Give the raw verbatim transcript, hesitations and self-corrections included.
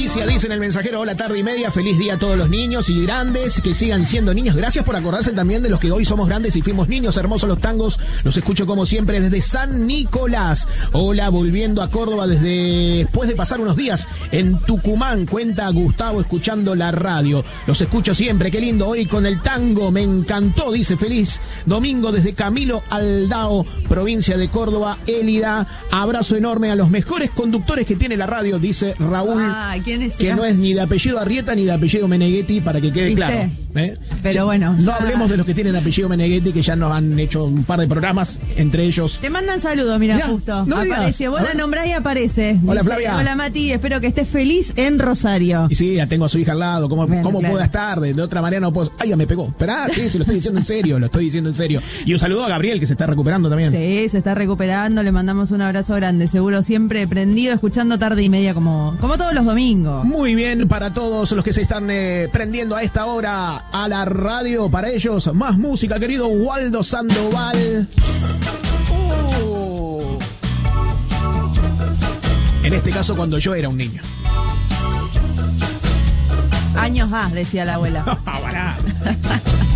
Alicia dice en el mensajero, hola tarde y media, feliz día a todos los niños y grandes que sigan siendo niños. Gracias por acordarse también de los que hoy somos grandes y fuimos niños. Hermosos los tangos, los escucho como siempre desde San Nicolás. Hola, volviendo a Córdoba desde después de pasar unos días en Tucumán, cuenta Gustavo escuchando la radio. Los escucho siempre, qué lindo hoy con el tango, me encantó, dice feliz domingo desde Camilo Aldao, provincia de Córdoba, Élida. Abrazo enorme a los mejores conductores que tiene la radio, dice Raúl, ah, ¿quién es? que no es ni de apellido Arrieta ni de apellido Meneghetti, para que quede ¿Viste? claro. ¿eh? Pero ya, bueno. No ya... hablemos de los que tienen apellido Meneghetti, que ya nos han hecho un par de programas, entre ellos. Te mandan saludos, mira, Mirá, justo. no aparece, vos la nombrás y aparece. Hola, Dice, Flavia. Hola, Mati, espero que estés feliz en Rosario. Y sí, ya tengo a su hija al lado, ¿cómo, Bueno, cómo claro. puedo estar? De, de otra manera no puedo... Ay, ya me pegó. Esperá, sí, se lo estoy diciendo en serio, lo estoy diciendo en serio. Y un saludo a Gabriel, que se está recuperando también. Sí, se está recuperando, le mandamos un abrazo grande, seguro siempre prendido, escuchando tarde y media como, como todos los domingos. Muy bien, para todos los que se están eh, prendiendo a esta hora a la radio, para ellos, más música, querido Waldo Sandoval. Uh. En este caso, cuando yo era un niño. Años más, decía la abuela. Pará.